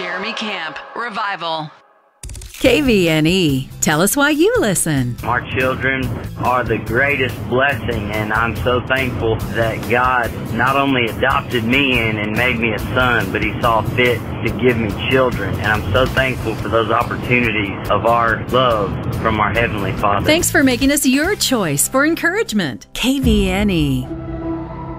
Jeremy Camp, Revival. KVNE. Tell us why you listen. Our children are the greatest blessing, and I'm so thankful that God not only adopted me in and made me a son, but He saw fit to give me children. And I'm so thankful for those opportunities of our love from our Heavenly Father. Thanks for making us your choice for encouragement. KVNE.